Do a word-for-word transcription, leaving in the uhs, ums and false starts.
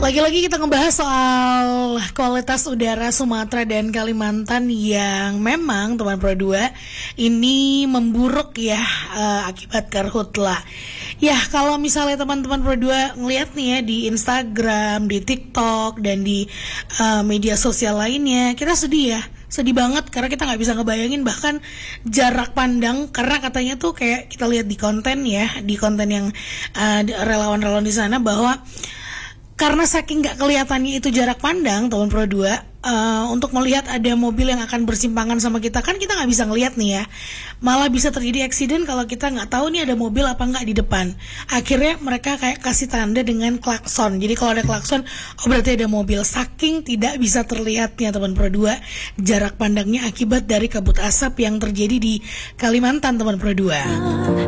Lagi-lagi kita ngebahas soal kualitas udara Sumatera dan Kalimantan yang memang teman Pro dua ini memburuk ya uh, akibat karhutla. Ya kalau misalnya teman-teman Pro dua ngelihat nih ya di Instagram, di TikTok dan di uh, media sosial lainnya, kita sedih ya. Sedih banget karena kita nggak bisa ngebayangin bahkan jarak pandang, karena katanya tuh kayak kita lihat di konten ya, di konten yang uh, relawan-relawan di sana bahwa karena saking gak kelihatannya itu jarak pandang teman Pro dua, uh, untuk melihat ada mobil yang akan bersimpangan sama kita, kan kita gak bisa ngelihat nih ya, malah bisa terjadi accident kalau kita gak tahu nih ada mobil apa gak di depan. Akhirnya mereka kayak kasih tanda dengan klakson, jadi kalau ada klakson oh berarti ada mobil. Saking tidak bisa terlihatnya teman Pro dua jarak pandangnya akibat dari kabut asap yang terjadi di Kalimantan teman Pro dua.